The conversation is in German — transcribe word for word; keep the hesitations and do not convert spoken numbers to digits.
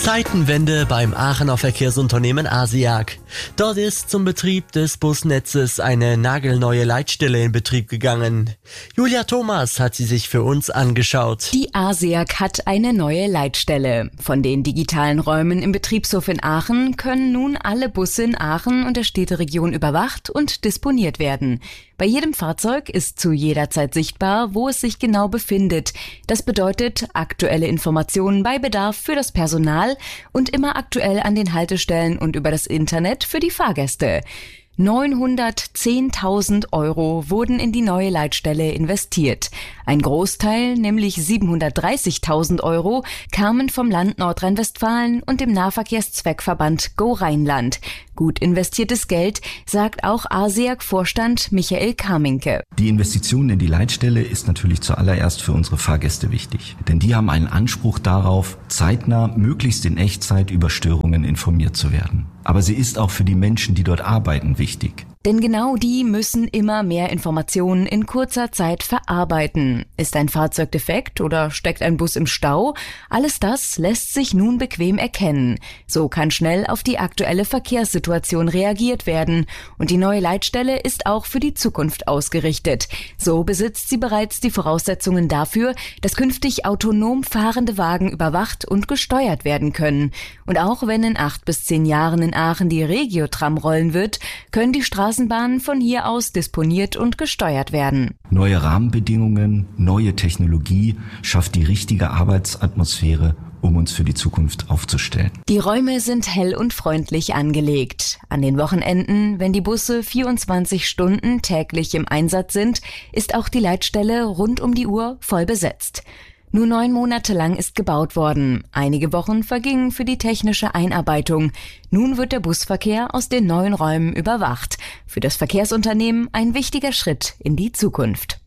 Zeitenwende beim Aachener Verkehrsunternehmen Asiag. Dort ist zum Betrieb des Busnetzes eine nagelneue Leitstelle in Betrieb gegangen. Julia Thomas hat sie sich für uns angeschaut. Die Asiag hat eine neue Leitstelle. Von den digitalen Räumen im Betriebshof in Aachen können nun alle Busse in Aachen und der Städteregion überwacht und disponiert werden. Bei jedem Fahrzeug ist zu jeder Zeit sichtbar, wo es sich genau befindet. Das bedeutet aktuelle Informationen bei Bedarf für das Personal und immer aktuell an den Haltestellen und über das Internet für die Fahrgäste. neunhundertzehntausend Euro wurden in die neue Leitstelle investiert. Ein Großteil, nämlich siebenhundertdreißigtausend Euro, kamen vom Land Nordrhein-Westfalen und dem Nahverkehrszweckverband Go Rheinland. Gut investiertes Geld, sagt auch Asiag-Vorstand Michael Kaminke. Die Investition in die Leitstelle ist natürlich zuallererst für unsere Fahrgäste wichtig. Denn die haben einen Anspruch darauf, zeitnah, möglichst in Echtzeit über Störungen informiert zu werden. Aber sie ist auch für die Menschen, die dort arbeiten, wichtig. Denn genau die müssen immer mehr Informationen in kurzer Zeit verarbeiten. Ist ein Fahrzeug defekt oder steckt ein Bus im Stau? Alles das lässt sich nun bequem erkennen. So kann schnell auf die aktuelle Verkehrssituation reagiert werden. Und die neue Leitstelle ist auch für die Zukunft ausgerichtet. So besitzt sie bereits die Voraussetzungen dafür, dass künftig autonom fahrende Wagen überwacht und gesteuert werden können. Und auch wenn in acht bis zehn Jahren in Aachen die Regio-Tram rollen wird, können die Straßenbahnen von hier aus disponiert und gesteuert werden. Neue Rahmenbedingungen, neue Technologie schafft die richtige Arbeitsatmosphäre, um uns für die Zukunft aufzustellen. Die Räume sind hell und freundlich angelegt. An den Wochenenden, wenn die Busse vierundzwanzig Stunden täglich im Einsatz sind, ist auch die Leitstelle rund um die Uhr voll besetzt. Nur neun Monate lang ist gebaut worden. Einige Wochen vergingen für die technische Einarbeitung. Nun wird der Busverkehr aus den neuen Räumen überwacht. Für das Verkehrsunternehmen ein wichtiger Schritt in die Zukunft.